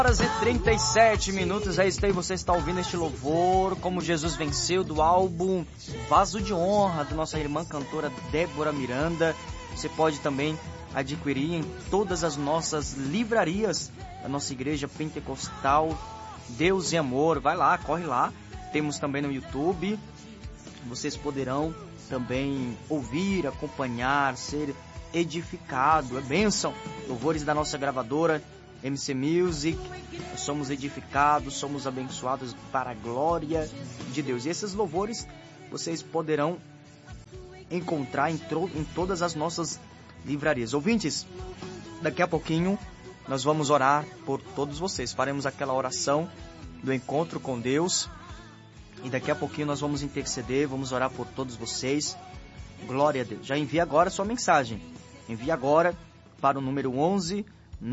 Horas e 37 minutos, aí está, e você está ouvindo este louvor, Como Jesus Venceu, do álbum Vaso de Honra, da nossa irmã cantora Débora Miranda. Você pode também adquirir em todas as nossas livrarias da nossa igreja pentecostal Deus e Amor. Vai lá, corre lá. Temos também no YouTube. Vocês poderão também ouvir, acompanhar, ser edificado. É bênção. Louvores da nossa gravadora MC Music. Nós somos edificados, somos abençoados para a glória de Deus. E esses louvores vocês poderão encontrar em todas as nossas livrarias. Ouvintes, daqui a pouquinho nós vamos orar por todos vocês. Faremos aquela oração do encontro com Deus. E daqui a pouquinho nós vamos interceder, vamos orar por todos vocês. Glória a Deus. Já envie agora a sua mensagem. Envie agora para o número 11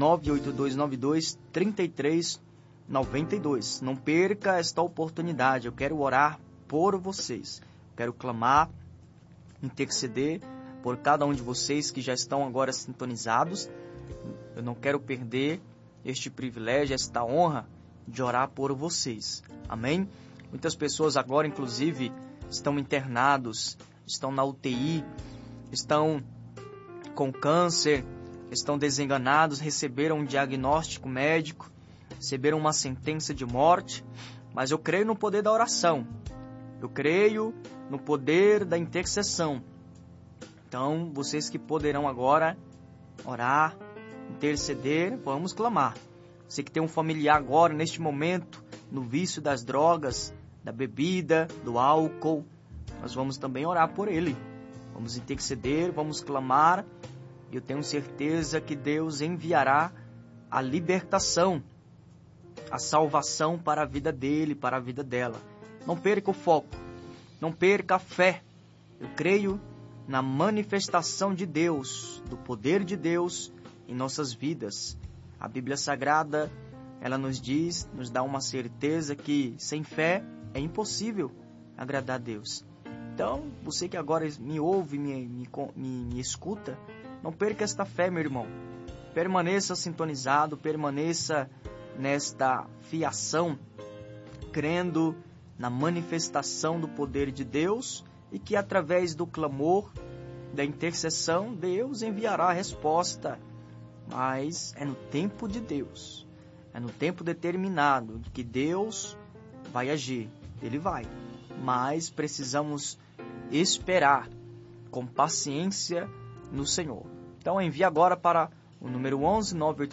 98292-3392. Não perca esta oportunidade. Eu quero orar por vocês. Quero clamar, interceder por cada um de vocês que já estão agora sintonizados. Eu não quero perder este privilégio, esta honra de orar por vocês. Amém? Muitas pessoas agora, inclusive, estão internados, estão na UTI, estão com câncer, estão desenganados, receberam um diagnóstico médico, receberam uma sentença de morte, mas eu creio no poder da oração, eu creio no poder da intercessão. Então, vocês que poderão agora orar, interceder, vamos clamar. Você que tem um familiar agora, neste momento, no vício das drogas, da bebida, do álcool, nós vamos também orar por ele. Vamos interceder, vamos clamar. Eu tenho certeza que Deus enviará a libertação, a salvação para a vida dele, para a vida dela. Não perca o foco, não perca a fé. Eu creio na manifestação de Deus, do poder de Deus em nossas vidas. A Bíblia Sagrada, ela nos diz, nos dá uma certeza que sem fé é impossível agradar a Deus. Então, você que agora me ouve, me escuta, não perca esta fé, meu irmão. Permaneça sintonizado, permaneça nesta fiação, crendo na manifestação do poder de Deus e que através do clamor, da intercessão, Deus enviará a resposta. Mas é no tempo de Deus, é no tempo determinado que Deus vai agir. Ele vai, mas precisamos esperar com paciência no Senhor. Então envie agora para o número 11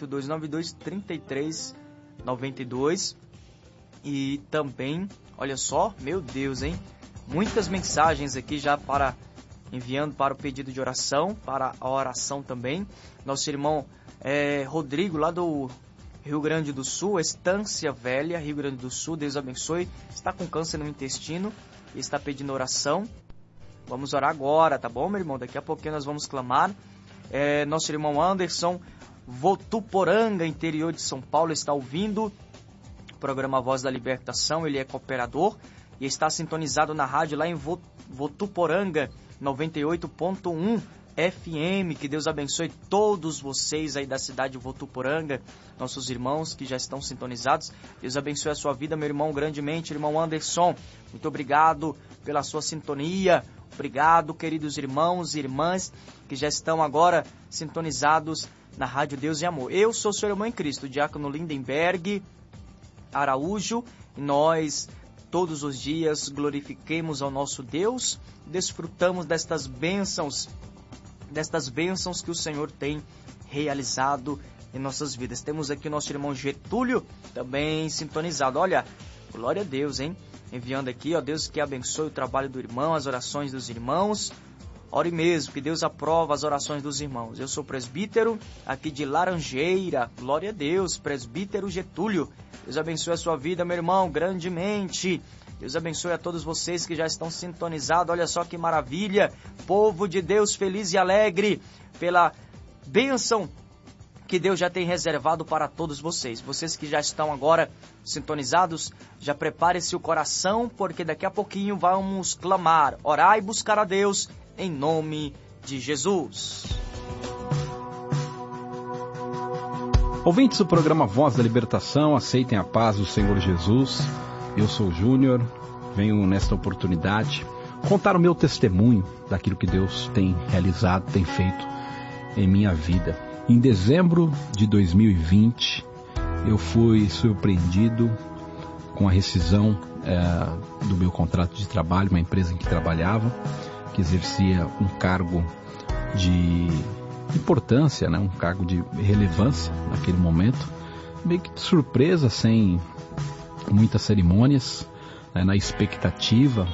98292-3392. E também, olha só, meu Deus, hein? Muitas mensagens aqui já enviando para o pedido de oração, para a oração também. Nosso irmão Rodrigo, lá do Rio Grande do Sul, Estância Velha, Rio Grande do Sul, Deus abençoe. Está com câncer no intestino e está pedindo oração. Vamos orar agora, tá bom, meu irmão? Daqui a pouquinho nós vamos clamar. Nosso irmão Anderson, Votuporanga, interior de São Paulo, está ouvindo o programa Voz da Libertação. Ele é cooperador e está sintonizado na rádio lá em Votuporanga, 98.1 FM. Que Deus abençoe todos vocês aí da cidade de Votuporanga, nossos irmãos que já estão sintonizados. Deus abençoe a sua vida, meu irmão, grandemente. Irmão Anderson, muito obrigado pela sua sintonia. Obrigado, queridos irmãos e irmãs que já estão agora sintonizados na Rádio Deus e Amor. Eu sou seu irmão em Cristo, Diácono Lindenberg Araújo, e nós todos os dias glorifiquemos ao nosso Deus, desfrutamos destas bênçãos que o Senhor tem realizado em nossas vidas. Temos aqui o nosso irmão Getúlio, também sintonizado. Olha, glória a Deus, hein? Enviando aqui, ó, Deus que abençoe o trabalho do irmão, as orações dos irmãos. Ore mesmo, que Deus aprova as orações dos irmãos. Eu sou presbítero aqui de Laranjeira. Glória a Deus, presbítero Getúlio. Deus abençoe a sua vida, meu irmão, grandemente. Deus abençoe a todos vocês que já estão sintonizados. Olha só que maravilha. Povo de Deus feliz e alegre pela bênção que Deus já tem reservado para todos vocês. Vocês que já estão agora sintonizados, já prepare-se o coração, porque daqui a pouquinho vamos clamar, orar e buscar a Deus em nome de Jesus. Ouvintes do programa Voz da Libertação, aceitem a paz do Senhor Jesus. Eu sou o Júnior, venho nesta oportunidade contar o meu testemunho daquilo que Deus tem realizado, tem feito em minha vida. Em dezembro de 2020, eu fui surpreendido com a rescisão do meu contrato de trabalho, uma empresa em que trabalhava, que exercia um cargo de importância, né? Um cargo de relevância naquele momento, meio que de surpresa, sem muitas cerimônias, na expectativa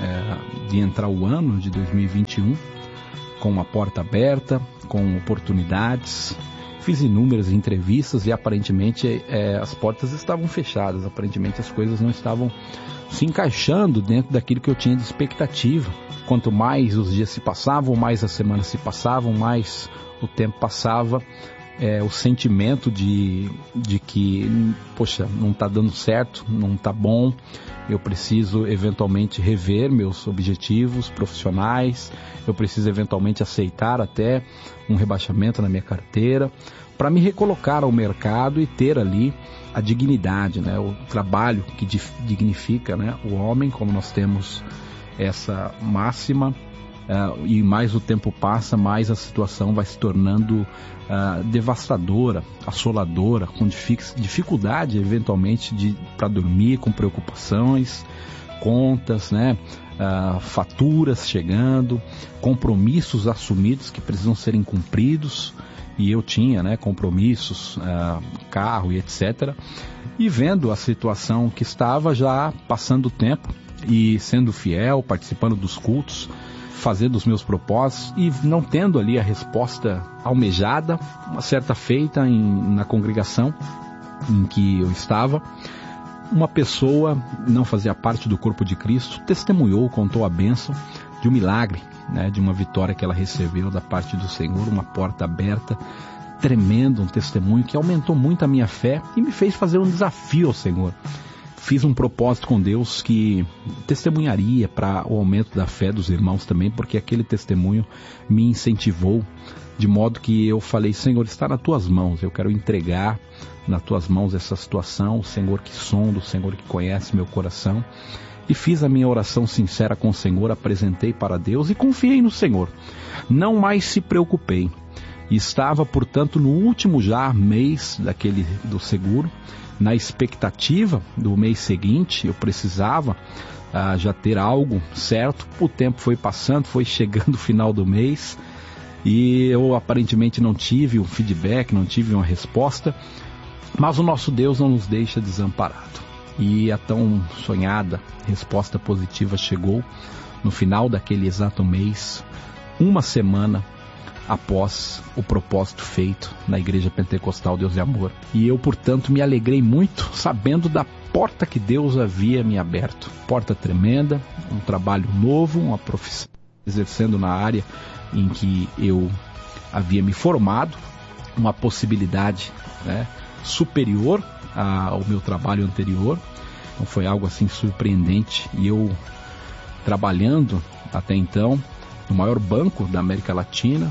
de entrar o ano de 2021 com uma porta aberta, com oportunidades. Fiz inúmeras entrevistas e aparentemente as portas estavam fechadas, aparentemente as coisas não estavam se encaixando dentro daquilo que eu tinha de expectativa. Quanto mais os dias se passavam, mais as semanas se passavam, mais o tempo passava, o sentimento de que, poxa, não está dando certo, não está bom, eu preciso eventualmente rever meus objetivos profissionais, eu preciso eventualmente aceitar até um rebaixamento na minha carteira, para me recolocar ao mercado e ter ali a dignidade, né? O trabalho que dignifica, né, o homem, como nós temos essa máxima. E mais o tempo passa, mais a situação vai se tornando devastadora, assoladora, com dificuldade eventualmente para dormir, com preocupações, contas, né? Faturas chegando, compromissos assumidos que precisam serem cumpridos, e eu tinha, né, compromissos, carro e etc. E vendo a situação que estava, já passando o tempo e sendo fiel, participando dos cultos, fazendo os meus propósitos e não tendo ali a resposta almejada, uma certa feita na congregação em que eu estava, uma pessoa não fazia parte do corpo de Cristo, testemunhou, contou a bênção de um milagre, né, de uma vitória que ela recebeu da parte do Senhor, uma porta aberta, tremendo, um testemunho que aumentou muito a minha fé e me fez fazer um desafio ao Senhor. Fiz um propósito com Deus que testemunharia para o aumento da fé dos irmãos também, porque aquele testemunho me incentivou, de modo que eu falei: Senhor, está nas tuas mãos, eu quero entregar nas tuas mãos essa situação, o Senhor que sonda, o Senhor que conhece meu coração. E fiz a minha oração sincera com o Senhor, apresentei para Deus e confiei no Senhor. Não mais se preocupei. E estava, portanto, no último já mês do seguro, na expectativa do mês seguinte. Eu precisava já ter algo certo. O tempo foi passando, foi chegando o final do mês e eu aparentemente não tive um feedback, não tive uma resposta, mas o nosso Deus não nos deixa desamparado. E a tão sonhada resposta positiva chegou no final daquele exato mês, uma semana após o propósito feito na Igreja Pentecostal Deus e Amor. E eu, portanto, me alegrei muito sabendo da porta que Deus havia me aberto. Porta tremenda, um trabalho novo, uma profissão exercendo na área em que eu havia me formado, uma possibilidade, né, superior ao meu trabalho anterior. Então foi algo assim surpreendente, e eu trabalhando até então no maior banco da América Latina,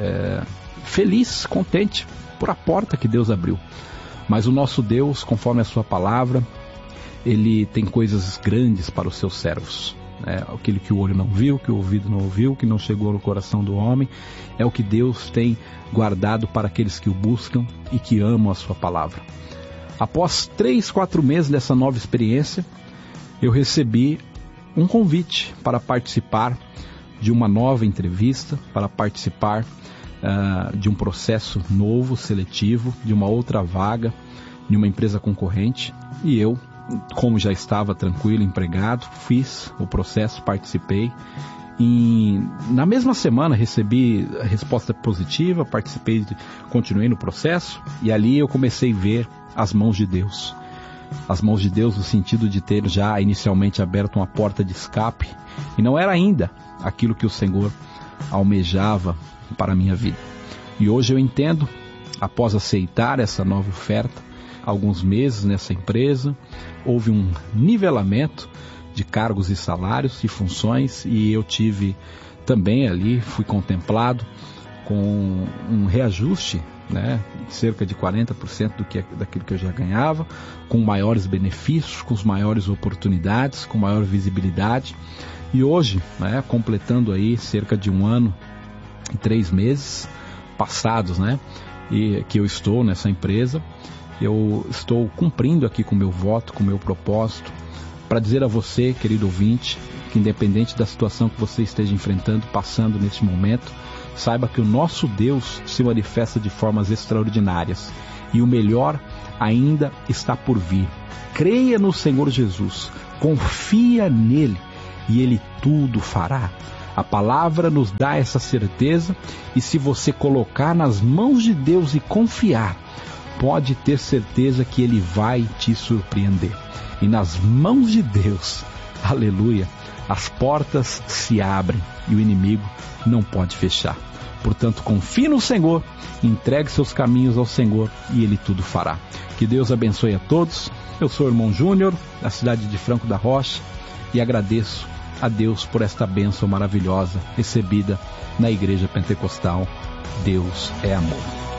feliz, contente por a porta que Deus abriu. Mas o nosso Deus, conforme a sua palavra, Ele tem coisas grandes para os seus servos. Aquilo que o olho não viu, que o ouvido não ouviu, que não chegou no coração do homem, é o que Deus tem guardado para aqueles que o buscam e que amam a sua palavra. Após 3-4 meses dessa nova experiência, eu recebi um convite para participar de uma nova entrevista, para participar de um processo novo, seletivo, de uma outra vaga, de uma empresa concorrente. E eu, como já estava tranquilo, empregado, fiz o processo, participei. E na mesma semana recebi a resposta positiva, continuei no processo, e ali eu comecei a ver as mãos de Deus. As mãos de Deus no sentido de ter já inicialmente aberto uma porta de escape, e não era ainda aquilo que o Senhor almejava para a minha vida. E hoje eu entendo, após aceitar essa nova oferta, alguns meses nessa empresa, houve um nivelamento de cargos e salários e funções, e eu tive também ali, fui contemplado com um reajuste né? Cerca de 40% daquilo que eu já ganhava, com maiores benefícios, com as maiores oportunidades, com maior visibilidade. E hoje, né, completando aí cerca de 1 ano e 3 meses passados, né, e que eu estou nessa empresa, eu estou cumprindo aqui com o meu voto, com o meu propósito, para dizer a você, querido ouvinte, que independente da situação que você esteja enfrentando, passando neste momento, saiba que o nosso Deus se manifesta de formas extraordinárias e o melhor ainda está por vir. Creia no Senhor Jesus, confia nele e ele tudo fará. A palavra nos dá essa certeza, e se você colocar nas mãos de Deus e confiar, pode ter certeza que ele vai te surpreender. E nas mãos de Deus, aleluia, as portas se abrem e o inimigo não pode fechar. Portanto, confie no Senhor, entregue seus caminhos ao Senhor e ele tudo fará. Que Deus abençoe a todos. Eu sou o irmão Júnior, da cidade de Franco da Rocha, e agradeço a Deus por esta bênção maravilhosa recebida na Igreja Pentecostal. Deus é amor.